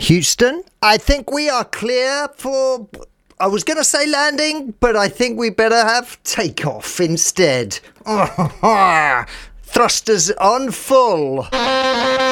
Houston, I think we are clear for... I was going to say landing, but I think we better have takeoff instead. Thrusters on full.